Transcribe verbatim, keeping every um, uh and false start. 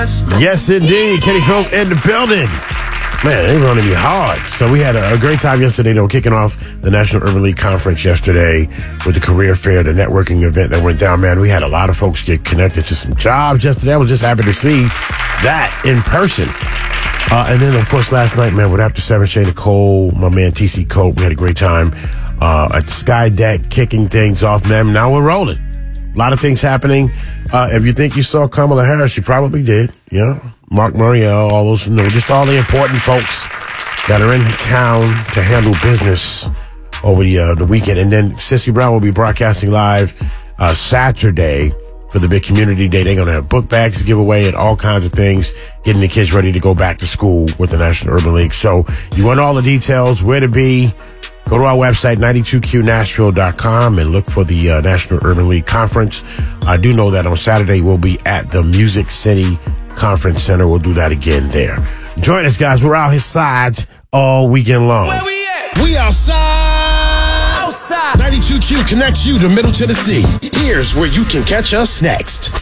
Yes, indeed. Kenny Folk in the building. Man, they running me hard. So we had a, a great time yesterday, though, kicking off the National Urban League Conference yesterday with the career fair, the networking event that went down. Man, we had a lot of folks get connected to some jobs yesterday. I was just happy to see that in person. Uh, and then, of course, last night, man, with After Seven, Shane Nicole, my man T C Cope, we had a great time uh, at the Sky Deck, kicking things off, man. Now we're rolling. A lot of things happening. Uh, if you think you saw Kamala Harris, you probably did. You know, Mark Muriel, all those, you know, just all the important folks that are in town to handle business over the uh, the weekend. And then Sissy Brown will be broadcasting live uh, Saturday for the big community day. They're going to have book bags to give away and all kinds of things, getting the kids ready to go back to school with the National Urban League. So you want all the details, where to be, go to our website, ninety-two Q Nashville dot com, and look for the uh, National Urban League Conference. I do know that on Saturday we'll be at the Music City Conference Center. We'll do that again there. Join us, guys. We're out his sides all weekend long. Where we at? We outside. Outside. ninety-two Q connects you to Middle Tennessee. Here's where you can catch us next.